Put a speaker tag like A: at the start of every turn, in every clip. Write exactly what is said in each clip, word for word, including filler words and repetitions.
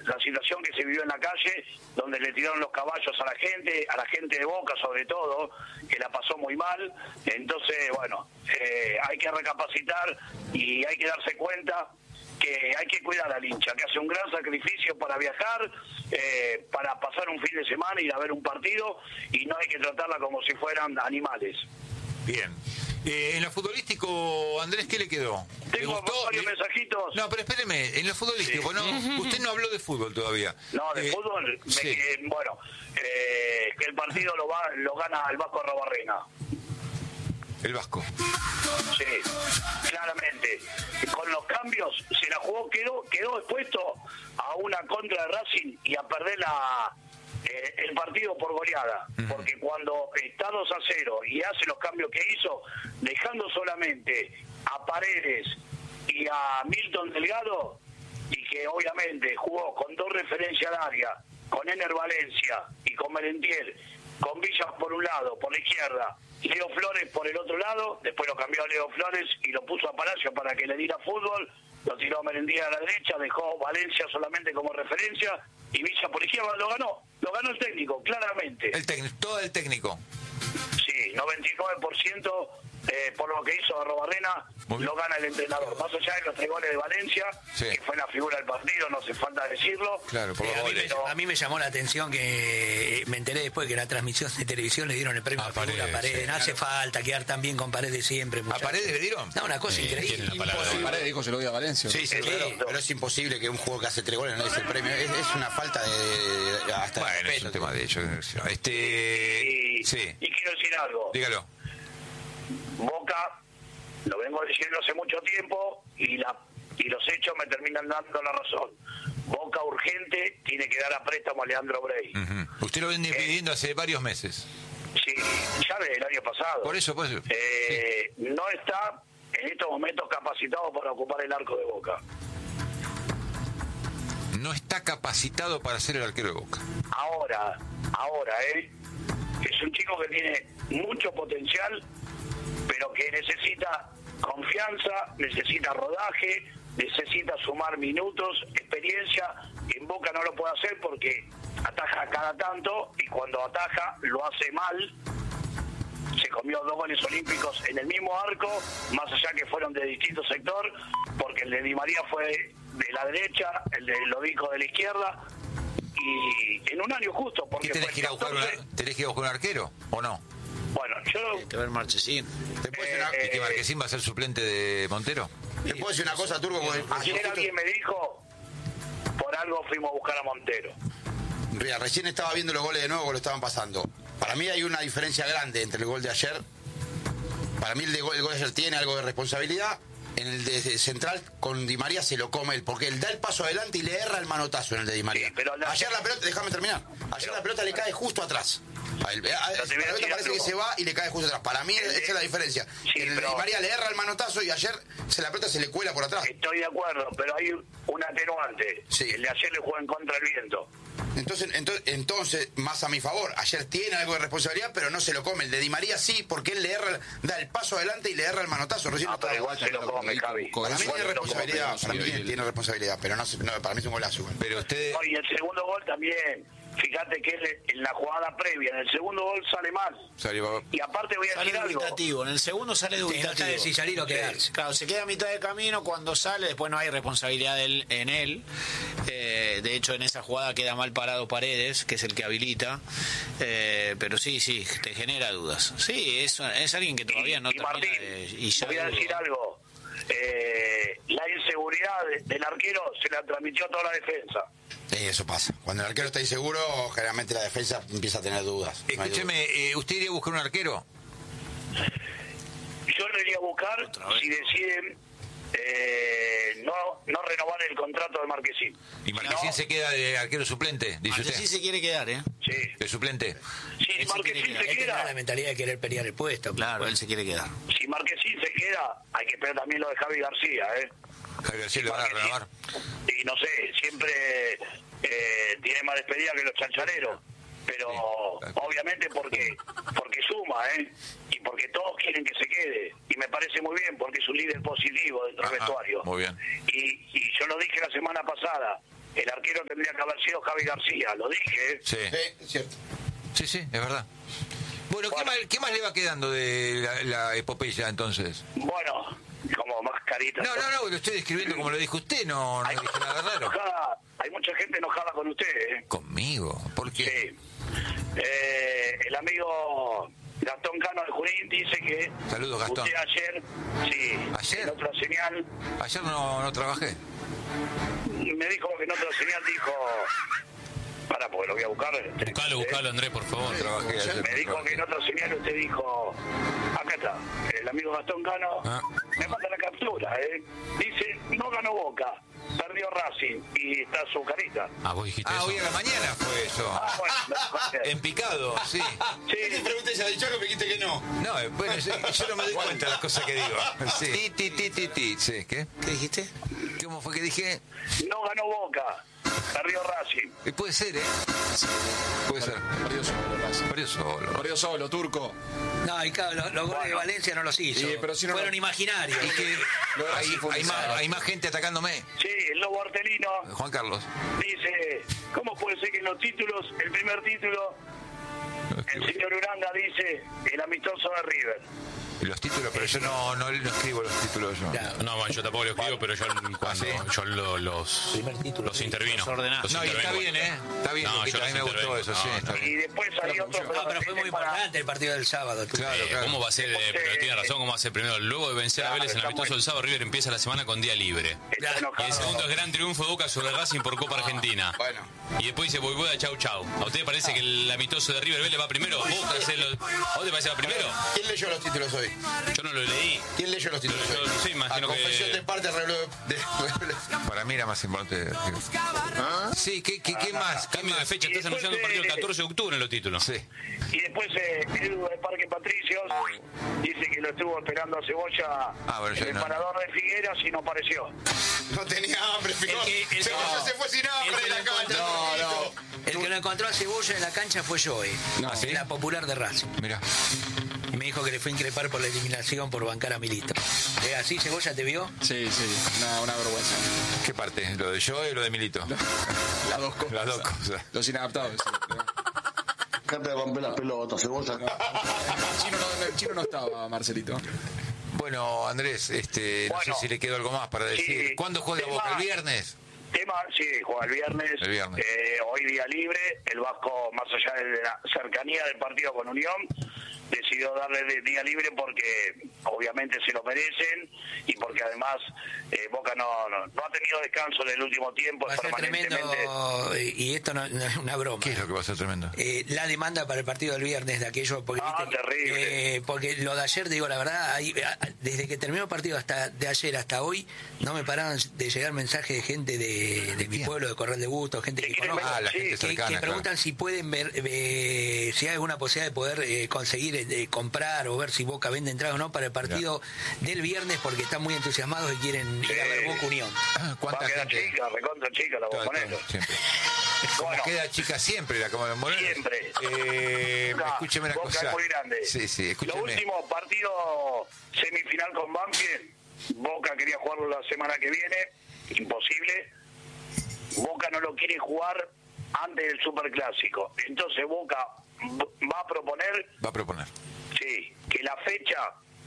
A: la situación que se vivió en la calle, donde le tiraron los caballos a la gente, a la gente de Boca sobre todo, que la pasó muy mal. Entonces, bueno, eh, hay que recapacitar y hay que darse cuenta que hay que cuidar al hincha, que hace un gran sacrificio para viajar, eh, para pasar un fin de semana y ir a ver un partido, y no hay que tratarla como si fueran animales.
B: Bien. Eh, en lo futbolístico, Andrés, ¿qué le quedó?
A: Tengo
B: ¿Le gustó?
A: varios
B: ¿Le...
A: mensajitos.
B: No, pero espéreme, en lo futbolístico, sí. ¿No? Usted no habló de fútbol todavía.
A: No, de
B: eh,
A: fútbol, me,
B: sí.
A: eh, bueno, eh, que el partido lo, va, lo gana el Vasco Arrobarrena.
B: El Vasco.
A: Sí, claramente. Con los cambios se la jugó, quedó quedó expuesto a una contra de Racing y a perder la eh, el partido por goleada. Uh-huh. Porque cuando está dos a cero y hace los cambios que hizo, dejando solamente a Paredes y a Milton Delgado, y que obviamente jugó con dos referencias al área, con Ener Valencia y con Merentiel, con Villas por un lado, por la izquierda, Leo Flores por el otro lado, después lo cambió a Leo Flores y lo puso a Palacio para que le diera fútbol, lo tiró a Merentiel a la derecha, dejó Valencia solamente como referencia y Villa por izquierda, lo ganó, lo ganó el técnico, claramente.
B: El técnico, todo el técnico.
A: Sí, noventa y nueve por ciento eh, por lo que hizo Arrobarrena, lo gana el entrenador. Más allá de los tres goles de Valencia, sí, que fue la figura del partido, no hace falta decirlo.
B: Claro, por
C: eh, a, mí me,
A: pero...
C: a mí me llamó la atención que me enteré después que en la transmisión de televisión le dieron el premio a, a Paredes. A Paredes. Sí, no hace claro. falta quedar tan bien con Paredes siempre.
B: Muchachos. ¿A Paredes le dieron?
C: No, una cosa sí, increíble.
D: Paredes dijo se lo dio a Valencia.
E: Sí, sí, claro, pero es imposible que un jugador que hace tres goles no le dé el premio. Es, es una falta de, de hasta
B: bueno,
E: de
B: es un tema de hecho. Este,
A: y,
B: sí.
A: y quiero decir algo.
B: Dígalo.
A: Boca, lo vengo diciendo hace mucho tiempo y la y los hechos me terminan dando la razón. Boca urgente tiene que dar a préstamo a Leandro Brey.
B: Uh-huh. Usted lo viene eh, pidiendo hace varios meses.
A: Sí, ya desde el año pasado.
B: Por eso, pues.
A: Eh, sí. No está en estos momentos capacitado para ocupar el arco de Boca.
B: No está capacitado para ser el arquero de Boca.
A: Ahora, ahora, ¿eh? Es un chico que tiene mucho potencial, pero que necesita confianza, necesita rodaje, necesita sumar minutos, experiencia. En Boca no lo puede hacer porque ataja cada tanto y cuando ataja lo hace mal. Se comió dos goles olímpicos en el mismo arco, más allá que fueron de distinto sector, porque el de Di María fue de la derecha, el de Lovico de la izquierda, y en un año justo. Porque
B: ¿Qué tenés que ir a buscar, una, tenés que ir a buscar un arquero o no?
A: Bueno, yo...
C: Hay que ver Marchesín.
E: ¿Te puedo decir una...
B: ¿Y que Marchesín va a ser suplente de Montero?
E: ¿Te puedo decir una cosa, Turco?
A: Ayer justo... alguien me dijo, por algo fuimos a buscar a Montero.
E: Ría, recién estaba viendo los goles de nuevo que lo estaban pasando. Para mí hay una diferencia grande entre el gol de ayer. Para mí el, de gol, el gol de ayer tiene algo de responsabilidad. En el de, de Central con Di María se lo come él, porque él da el paso adelante y le erra el manotazo en el de Di María. Sí, pero la... Ayer la pelota, déjame terminar, ayer pero... la pelota le cae justo atrás. A él, a, la pelota parece algo. que se va y le cae justo atrás. Para mí esa es la diferencia. Sí, en el pero... de Di María le erra el manotazo y ayer se la pelota se le cuela por atrás.
A: Estoy de acuerdo, pero hay un atenuante. Sí. El de ayer le jugó en contra del viento.
E: Entonces, entonces, entonces, más a mi favor, ayer tiene algo de responsabilidad, pero no se lo come. El de Di María sí, porque él le erra, da el paso adelante y le erra el manotazo. Recién
A: ah, pero igual se lo come, Javi.
E: Para mí tiene responsabilidad, para mí tiene, tiene responsabilidad, pero no, no, para mí es un golazo.
B: Pero usted...
A: No, y el segundo gol también, fíjate que él, en la jugada previa, en el segundo gol sale mal.
B: Salió...
A: Y aparte voy a
C: sale
A: decir
C: dubitativo.
A: algo.
C: En el segundo sale dubitativo. Sí, si salir o quedarse. Claro, se queda a mitad de camino, cuando sale, después no hay responsabilidad de él, en él. Eh, de hecho, en esa jugada queda mal parado Paredes, que es el que habilita. Eh, pero sí, sí, te genera dudas. Sí, es, es alguien que todavía
A: y,
C: no
A: y
C: termina
A: Martín,
C: de... Y ya
A: voy a decir dudo. algo. Eh, la inseguridad del arquero se la transmitió a toda la defensa.
E: Sí, eso pasa. Cuando el arquero está inseguro, generalmente la defensa empieza a tener dudas. No
B: Escúcheme, eh, ¿usted iría a buscar un arquero?
A: Yo lo iría a buscar si deciden eh, no no renovar el contrato de Marquesín.
B: ¿Y Marquesín no, se queda de arquero suplente? Dice
C: Marquesín
B: usted.
C: se quiere quedar, ¿eh?
A: Sí.
B: ¿De suplente?
A: Si Marquesín se, se queda...
C: Él la mentalidad de querer pelear el puesto, claro, él se quiere quedar.
A: Si Marquesín se queda, hay que esperar también lo de Javi García, ¿eh?
B: Javi García lo van a renovar.
A: Y no sé, siempre eh, tiene más despedida que los chanchareros. Pero sí, obviamente porque porque suma, ¿eh? Y porque todos quieren que se quede. Y me parece muy bien porque es un líder positivo dentro del vestuario.
B: Muy bien.
A: Y, y yo lo dije la semana pasada. el arquero tendría que haber sido Javi García, lo dije.
B: Sí,
E: Sí, es cierto.
B: sí, sí, es verdad. Bueno, ¿qué,
A: Bueno.
B: más, ¿qué más le va quedando de la, la epopeya entonces?
A: Bueno, como más carita.
B: No, no, no, lo estoy describiendo como lo dijo usted, no, no
A: Hay,
B: dije nada raro.
A: enojada, hay mucha gente enojada con usted, ¿eh?
B: ¿Conmigo? ¿Por qué?
A: Sí. Eh, el amigo Gastón Cano de Junín dice que
B: Saludos, Gastón.
A: usted ayer, sí,
B: ¿Ayer?
A: en otra señal,
B: Ayer no, no trabajé.
A: me dijo que en otra señal dijo, para, porque lo voy a buscar.
F: Buscalo, buscalo, Andrés, por favor.
B: Trabajé ayer.
A: Me dijo que en otra señal usted dijo, acá está, el amigo Gastón Cano,
B: Ah.
A: me manda la captura, ¿eh? Dice, no ganó Boca, perdió Racing, y está su carita.
F: Ah, vos dijiste
B: Ah,
F: eso.
B: hoy a la mañana fue eso.
A: Ah, bueno, me dijo ayer.
B: En picado, sí.
E: ¿Qué te
A: Sí,
E: pregunté ya de Chaco? Me dijiste que no.
B: No, eh, bueno, yo, yo no me doy cuenta de las cosas que digo. Sí. Ti, ti, ti, ti, ti. Sí, ¿qué?
C: ¿Qué dijiste?
B: ¿Cómo fue que dije?
A: no ganó Boca, perdió Racing.
B: Eh, puede ser, ¿eh? Puede ser.
D: Perdió solo, Racing.
B: Perdió solo.
D: Perdió solo, Turco.
C: No, y claro, los, los goles de Valencia no los hizo.
D: Sí, pero si no-
C: Fueron imaginarios.
B: Y que
D: Lo de
B: hay,
D: Racing fue un
B: hay más,
D: desastre.
B: hay más gente atacándome.
A: Sí, el Lobo Artelino
B: Juan Carlos.
A: dice, ¿cómo puede ser que en los títulos, el primer título, el señor Uranga dice, el amistoso de River?
B: Los títulos, pero yo no, no, no escribo los títulos yo.
C: Claro.
F: No, bueno, yo tampoco lo escribo, pero yo cuando
B: ¿sí?
F: yo lo- los,
C: Primer título,
F: los
C: sí,
F: intervino.
C: los ordenás.
F: Los
B: No, y está
F: intervengo.
B: bien, ¿eh? Está bien,
F: No,
B: Luquita,
F: yo
B: a mí me
F: los
B: gustó
F: intervengo.
B: eso, sí,
F: No,
B: está
F: no.
A: Y
B: bien.
A: después hay otro...
C: No, pero fue muy
A: para-
C: importante el partido del sábado. tú.
B: Claro,
F: Eh,
B: claro.
F: ¿Cómo va a ser? Eh, pero tiene razón, ¿cómo va a ser primero? Luego de vencer a
A: Claro,
F: Vélez en el
A: está
F: amistoso
A: muy-
F: del sábado, River empieza la semana con día libre.
A: Está
F: Y
A: enojado.
F: el segundo es gran triunfo de Boca sobre Racing por Copa Argentina.
E: Bueno.
F: Y después dice Boivoda, chau chau. ¿A usted parece que el amistoso de River Vélez va primero? ¿Vos, te lo- ¿A vos te parece que va primero?
E: ¿Quién leyó los títulos hoy?
F: Yo no lo leí.
E: ¿Quién leyó los títulos
F: Yo-
E: hoy?
F: yo sí, imagino
E: A confesión
F: que-
E: de parte reloj de...
B: Para mí era más importante. Sí, ¿qué, qué, qué más? ¿Qué
F: Cambio de
B: más?
F: fecha,
A: Y
F: estás
A: después
F: anunciando el partido el
A: de-
F: catorce de octubre en los títulos.
B: Sí.
A: Y después eh, Edu de Parque Patricios dice que lo estuvo esperando a Cebolla
B: Ah, bueno, ya
A: en el
B: no.
A: parador de Figueras y no apareció.
E: No tenía hambre, fijó.
C: El que- el-
E: Cebolla
C: no.
E: se fue sin hambre
C: El que
E: de la
C: lo
E: cancha.
C: encontró-
E: No, no.
C: El que lo encontró a Cebolla en la cancha fue yo, eh.
D: No.
B: ¿sí?
C: La popular de Racing.
B: Mira.
C: Me dijo que le fue a increpar por la eliminación por bancar a Milito. ¿Es así, Cebolla te vio?
D: Sí, sí, una, una vergüenza.
B: ¿Qué parte? ¿Lo de yo y lo de Milito?
D: Las dos cosas.
B: Las dos cosas.
D: Los inadaptados. Sí, pero-
G: Dejate de romper las pelotas, Cebolla.
D: El chino no, el chino no estaba, Marcelito.
B: Bueno, Andrés, este, no
A: Bueno.
B: sé si le quedó algo más para decir.
A: Sí.
B: ¿Cuándo juega
A: Tema-
B: Boca? ¿El viernes?
A: Tema, sí, juega el viernes.
B: El viernes.
A: Eh, hoy día libre. El Vasco, más allá de la cercanía del partido con Unión, decidió darle de día libre porque obviamente se lo merecen y porque además eh, Boca no, no, no ha tenido descanso en el último tiempo.
C: Va a ser
A: permanentemente.
C: tremendo, y esto no, no es una broma.
B: ¿Qué es lo que va a ser tremendo?
C: Eh, la demanda para el partido del viernes de aquello, porque,
A: Ah,
C: viste,
A: terrible.
C: eh, porque lo de ayer, te digo la verdad, ahí, a- desde que terminó el partido hasta de ayer hasta hoy, no me pararon de llegar mensajes de gente de, de mi
B: Bien.
C: pueblo, de Corral de Bustos, gente
A: ¿De
C: que
A: quiénes
C: conozco,
B: Ah, la
A: Sí,
B: gente
A: que-
C: que,
B: cercana,
C: que
B: claro.
C: preguntan si pueden ver, eh, si hay alguna posibilidad de poder eh, conseguir, eh, de comprar o ver si Boca vende entradas o no para el partido del viernes, porque están muy entusiasmados y quieren ir a ver Boca Unión.
B: Ah,
A: Va
B: ¿Cuánta
A: a quedar
B: gente?
A: chica, recontra chica la
B: Todo,
A: Bombonero.
B: todo, siempre.
A: Bueno,
B: Queda chica siempre la Cama de Moreno.
A: Siempre.
B: Eh,
A: Boca-
B: escúcheme una
A: Boca
B: cosa.
A: es muy grande.
B: Sí, sí,
A: Lo
B: escúcheme.
A: último, partido semifinal con Banfield. Boca quería jugarlo la semana que viene. Imposible. Boca no lo quiere jugar antes del Superclásico. Entonces Boca va a proponer,
B: Va a proponer.
A: sí, que la fecha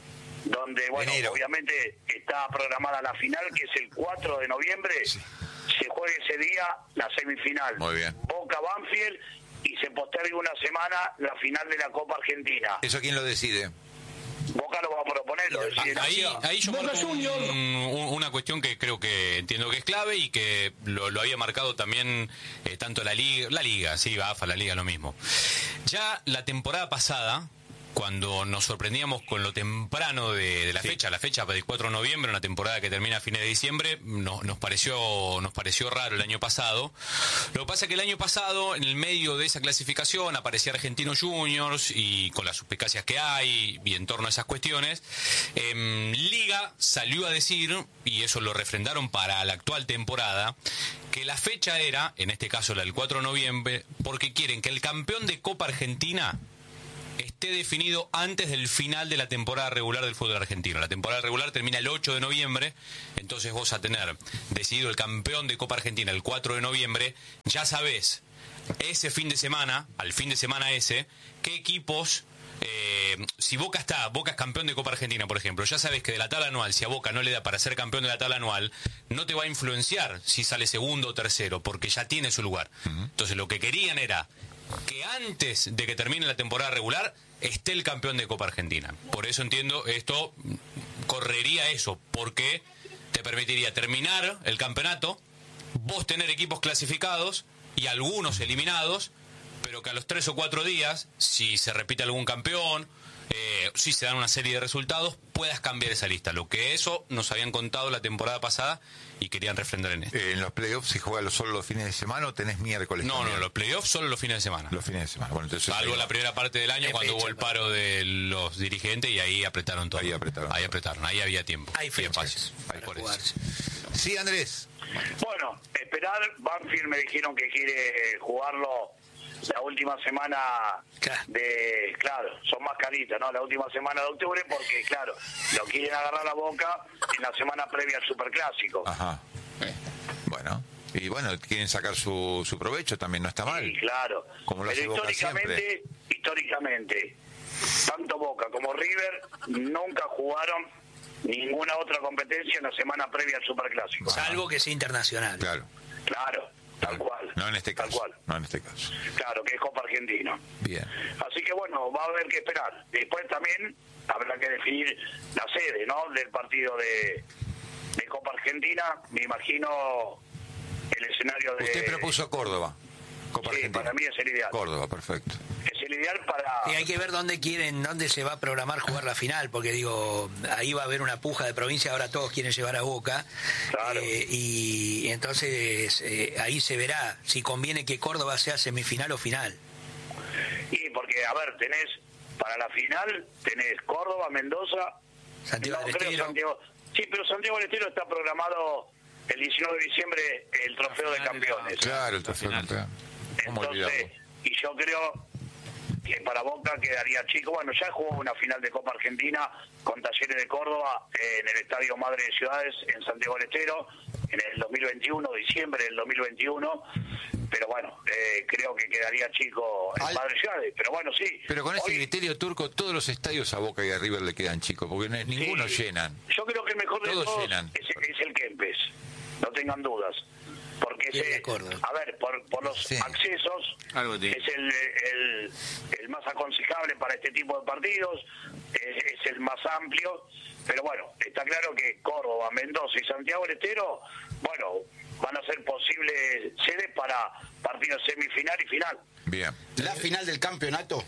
A: donde, bueno,
B: Enero.
A: obviamente está programada la final, que es el cuatro de noviembre, se juegue ese día la semifinal.
B: Muy bien.
A: Boca Banfield y se postergue una semana la final de la Copa Argentina.
B: ¿Eso quién lo decide?
A: Boca lo va a proponer, lo decide
F: Ahí,
A: Nación.
F: ahí yo marco un- un- una cuestión que creo que entiendo que es clave y que lo, lo había marcado también eh, tanto la liga, la liga, sí, A F A, la liga, lo mismo. Ya la temporada pasada, cuando nos sorprendíamos con lo temprano de, de la fecha, la fecha del cuatro de noviembre, una temporada que termina a fines de diciembre, no- nos pareció nos pareció raro el año pasado. Lo que pasa es que el año pasado, en el medio de esa clasificación, aparecía Argentinos Juniors y con las suspicacias que hay y en torno a esas cuestiones, em, Liga salió a decir, y eso lo refrendaron para la actual temporada, que la fecha era, en este caso la del cuatro de noviembre, porque quieren que el campeón de Copa Argentina esté definido antes del final de la temporada regular del fútbol argentino. La temporada regular termina el ocho de noviembre, entonces vos a tener decidido el campeón de Copa Argentina el cuatro de noviembre, ya sabés ese fin de semana, al fin de semana ese, qué equipos... Eh, si Boca está, Boca es campeón de Copa Argentina, por ejemplo, ya sabes que de la tabla anual, si a Boca no le da para ser campeón de la tabla anual, no te va a influenciar si sale segundo o tercero, porque ya tiene su lugar. Uh-huh. Entonces lo que querían era que antes de que termine la temporada regular esté el campeón de Copa Argentina. Por eso entiendo, esto correría eso, porque te permitiría terminar el campeonato, vos tener equipos clasificados y algunos eliminados, pero que a los tres o cuatro días, si se repite algún campeón, eh, si se dan una serie de resultados, puedas cambiar esa lista. Lo que eso nos habían contado la temporada pasada y querían refrendar en esto.
B: Eh, ¿En los playoffs se juega solo los fines de semana o tenés miércoles?
F: No,
B: también?
F: no, los playoffs solo los fines de semana.
B: Los fines de semana. Bueno, entonces
F: salvo la primera parte del año cuando hubo el paro de los dirigentes y ahí apretaron todo.
B: Ahí apretaron.
F: Ahí apretaron, ahí había tiempo.
C: Hay fechas
F: Hay por eso.
B: Sí, Andrés.
A: Bueno, esperar. Banfield me dijeron que quiere jugarlo la última semana de, claro, son más caritas, ¿no? La última semana de octubre porque, claro, lo quieren agarrar a Boca en la semana previa al Superclásico.
B: Ajá. Bueno, y bueno, quieren sacar su, su provecho, también no está mal.
A: Sí, claro.
B: Como lo hace
A: Pero
B: Boca
A: históricamente,
B: siempre.
A: históricamente, tanto Boca como River nunca jugaron ninguna otra competencia en la semana previa al Superclásico.
C: Salvo que sea internacional.
B: Claro.
A: Claro. Tal cual.
B: No en este
A: tal
B: caso.
A: Cual.
B: No en este caso.
A: Claro, que es Copa Argentina.
B: Bien.
A: Así que bueno, va a haber que esperar. Después también habrá que definir la sede, ¿no? Del partido de, de Copa Argentina. Me imagino el escenario de...
B: Usted propuso Córdoba. Copa
A: sí,
B: Argentina.
A: para mí es el ideal.
B: Córdoba, perfecto.
A: Es el ideal para...
C: Y hay que ver dónde quieren, dónde se va a programar jugar la final, porque digo, ahí va a haber una puja de provincia, ahora todos quieren llevar a Boca.
A: Claro.
C: Eh, y entonces eh, ahí se verá si conviene que Córdoba sea semifinal o final.
A: Y porque, a ver, tenés, para la final, tenés Córdoba, Mendoza...
C: Santiago
A: no,
C: del
A: creo
C: Estero.
A: Santiago, sí, pero Santiago del Estero está programado el diecinueve de diciembre, el trofeo de campeones.
B: Claro, el trofeo de campeón. ¿Cómo
A: Entonces,
B: olvidarlo?
A: y yo creo que para Boca quedaría chico. Bueno, ya jugó una final de Copa Argentina con Talleres de Córdoba eh, en el Estadio Madre de Ciudades en Santiago del Estero en el dos mil veintiuno, diciembre del dos mil veintiuno. Pero bueno, eh, creo que quedaría chico en
E: Al...
A: Madre de Ciudades. Pero bueno, sí.
B: Pero con ese
A: Hoy,
B: criterio turco, todos los estadios a Boca y a River le quedan chicos, porque no, ninguno
A: sí,
B: llenan.
A: Yo creo que el mejor de
B: Todos
A: todos
B: llenan.
A: es, es el Kempes. No tengan dudas. Porque ese, a ver, por, por los
B: sí.
A: accesos
D: Algo tiene.
A: es el, el, el más aconsejable para este tipo de partidos, es, es el más amplio, pero bueno, está claro que Córdoba, Mendoza y Santiago del Estero, bueno, van a ser posibles sedes para partidos semifinal y final.
B: Bien.
E: La final del campeonato,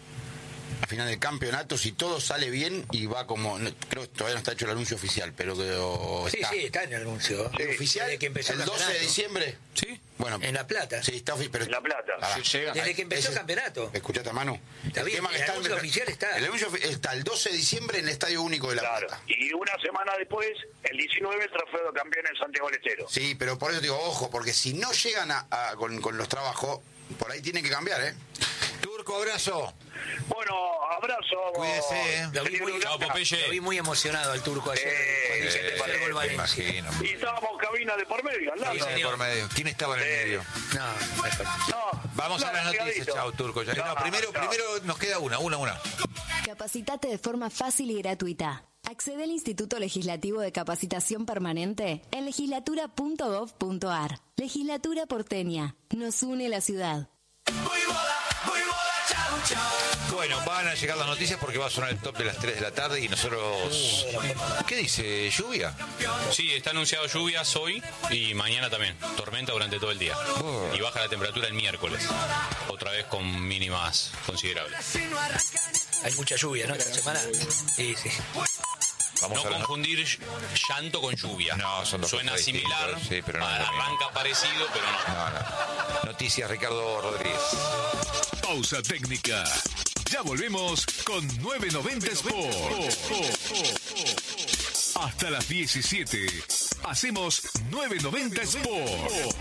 E: la final del campeonato, si todo sale bien y va como, no, creo que todavía no está hecho el anuncio oficial, pero que o
C: Sí,
E: está.
C: sí, está en el anuncio.
E: ¿El oficial?
C: Desde que empezó
E: el
C: el
E: doce de
C: campeonato.
E: diciembre.
F: Sí.
E: Bueno,
C: En La Plata.
E: sí, está oficial, pero
A: En La Plata.
E: Ah,
D: Llega.
C: Desde que empezó
E: ese-
C: el campeonato.
E: Escuchate a mano.
C: Está bien, el anuncio oficial está.
E: El anuncio ofi- está el doce de diciembre en el Estadio Único de La
A: Claro.
E: Plata.
A: Y una semana después, el diecinueve, el trofeo de campeón en Santiago del Estero.
E: Sí, pero por eso digo, ojo, porque si no llegan a, a- con, con los trabajos, por ahí tienen que cambiar, ¿eh?
B: Turco, abrazo.
A: Bueno, abrazo.
B: Cuídese, ¿eh?
C: Lo vi, muy,
F: Chao, Popeye.
C: lo vi muy emocionado al turco ayer.
A: Eh,
C: cuando hizo el
A: eh,
C: tercer gol
B: Me
C: Valencia.
B: imagino.
A: Y estábamos cabina de por medio, al lado.
C: Sí,
B: Estaba
C: señor.
B: por medio. ¿Quién estaba en el
A: Sí.
B: medio?
C: No, mejor.
A: No,
B: Vamos
A: no,
B: a las noticias.
A: pegadito.
B: Chao, Turco. Ya-
A: No,
B: No, primero,
A: chao.
B: primero nos queda una, una, una.
H: Capacitate de forma fácil y gratuita. Accede al Instituto Legislativo de Capacitación Permanente en legislatura punto gov punto ar. Legislatura porteña. Nos une la ciudad.
B: Bueno, van a llegar las noticias porque va a sonar el top de las tres de la tarde y nosotros... ¿Qué dice? ¿Lluvia?
F: Sí, está anunciado lluvias hoy y mañana también. Tormenta durante todo el día.
B: Oh.
F: Y baja la temperatura el miércoles. Otra vez con mínimas considerables.
C: Hay mucha lluvia, ¿no? Esta semana. Sí, sí.
B: Vamos
F: No
B: a las no-
F: confundir llanto con lluvia.
B: No, son dos
F: Suena
B: cosas
F: similar.
B: distintas, sí, pero no es lo mismo.
F: Arranca parecido, pero no.
B: No, no. Noticias, Ricardo Rodríguez.
I: Pausa técnica. Ya volvemos con novecientos noventa Sport. Hasta las diecisiete. Hacemos novecientos noventa Sport.